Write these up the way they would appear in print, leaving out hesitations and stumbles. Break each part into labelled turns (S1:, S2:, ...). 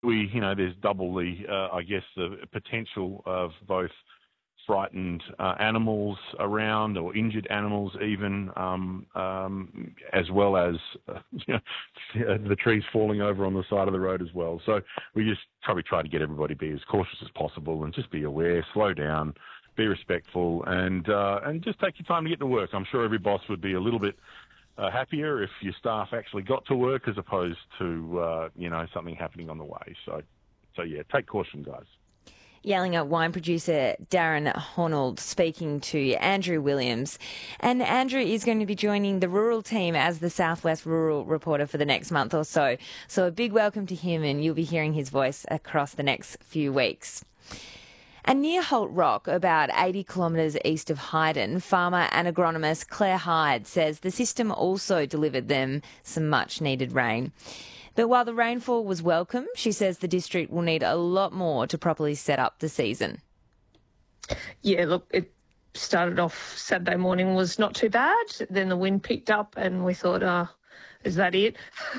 S1: there's double the potential of both frightened animals around or injured animals even, as well as the trees falling over on the side of the road as well. So we just probably try to get everybody to be as cautious as possible and just be aware, slow down, be respectful, and just take your time to get to work. I'm sure every boss would be a little bit happier if your staff actually got to work as opposed to something happening on the way. So yeah, take caution, guys.
S2: Yallinga wine producer Darren Honnold speaking to Andrew Williams. And Andrew is going to be joining the rural team as the Southwest Rural Reporter for the next month or so. So a big welcome to him, and you'll be hearing his voice across the next few weeks. And near Holt Rock, about 80 kilometres east of Hyden, farmer and agronomist Claire Hyde says the system also delivered them some much-needed rain. But while the rainfall was welcome, she says the district will need a lot more to properly set up the season.
S3: Yeah, look, it started off Saturday morning was not too bad. Then the wind picked up and we thought, is that it?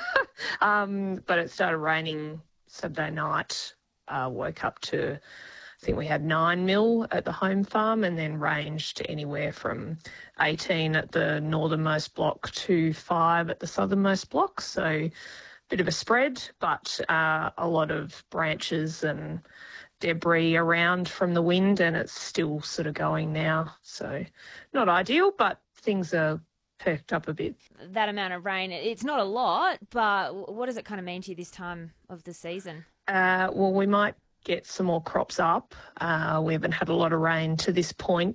S3: But it started raining Saturday night. Woke up to, I think we had 9 mil at the home farm, and then ranged anywhere from 18 at the northernmost block to 5 at the southernmost block. So bit of a spread, but a lot of branches and debris around from the wind, and it's still sort of going now. So not ideal, but things are perked up a bit.
S2: That amount of rain, it's not a lot, but what does it kind of mean to you this time of the season?
S3: Well, we might get some more crops up. We haven't had a lot of rain to this point.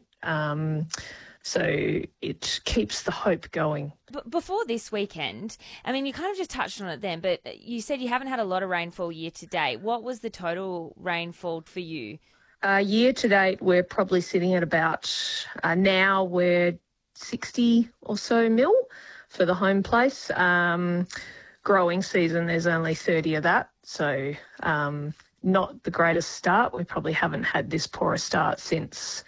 S3: So it keeps the hope going.
S2: But before this weekend, I mean, you kind of just touched on it then, but you said you haven't had a lot of rainfall year to date. What was the total rainfall for you?
S3: Year to date, we're probably sitting at about, now we're 60 or so mil for the home place. Growing season, there's only 30 of that. So not the greatest start. We probably haven't had this poor a start since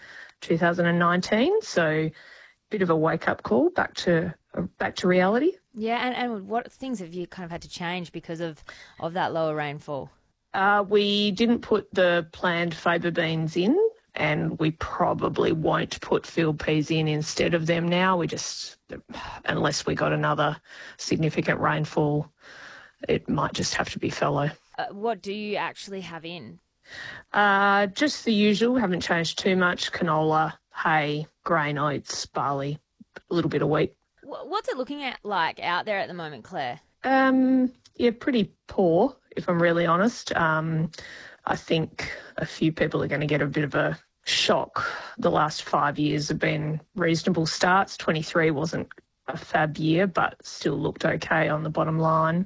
S3: 2019, so bit of a wake-up call back to reality.
S2: Yeah, and what things have you kind of had to change because of that lower rainfall?
S3: We didn't put the planned faba beans in, and we probably won't put field peas in instead of them now. We just, unless we got another significant rainfall, it might just have to be fallow.
S2: What do you actually have in?
S3: Just the usual, haven't changed too much. Canola, hay, grain, oats, barley, a little bit of wheat.
S2: What's it looking like out there at the moment, Claire?
S3: Yeah, pretty poor, if I'm really honest. I think a few people are going to get a bit of a shock. The last 5 years have been reasonable starts. 23 wasn't a fab year, but still looked okay on the bottom line.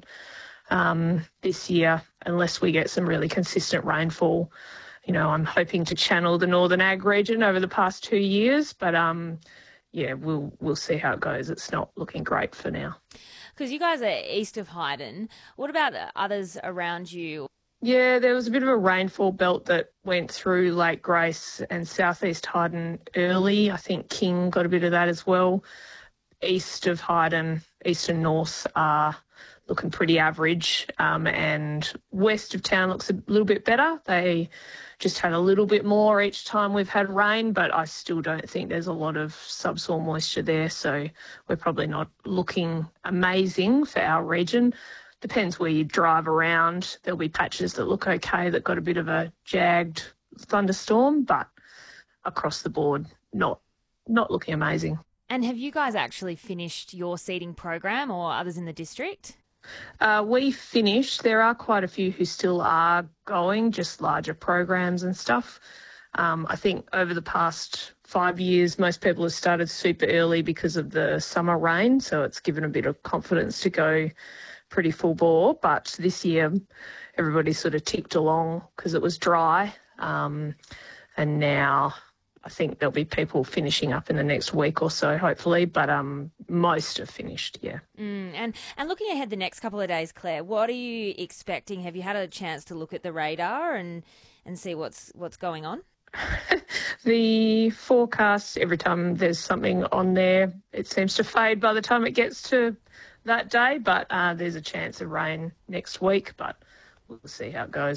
S3: This year, unless we get some really consistent rainfall, I'm hoping to channel the Northern Ag region over the past 2 years, but yeah, we'll see how it goes. It's not looking great for now.
S2: Because you guys are east of Hyden. What about others around you?
S3: Yeah, there was a bit of a rainfall belt that went through Lake Grace and southeast Hyden early. I think King got a bit of that as well. East of Hyden, east and north are looking pretty average, and west of town looks a little bit better. They just had a little bit more each time we've had rain, but I still don't think there's a lot of subsoil moisture there, so we're probably not looking amazing for our region. Depends where you drive around. There'll be patches that look okay that got a bit of a jagged thunderstorm, but across the board, not looking amazing.
S2: And have you guys actually finished your seeding program, or others in the district?
S3: We finished. There are quite a few who still are going, just larger programs and stuff. I think over the past 5 years, most people have started super early because of the summer rain, so it's given a bit of confidence to go pretty full bore. But this year, everybody sort of ticked along because it was dry, and now I think there'll be people finishing up in the next week or so, hopefully, but most have finished, yeah.
S2: And looking ahead the next couple of days, Claire, what are you expecting? Have you had a chance to look at the radar and see what's going on?
S3: The forecast, every time there's something on there, it seems to fade by the time it gets to that day, but there's a chance of rain next week, but we'll see how it goes.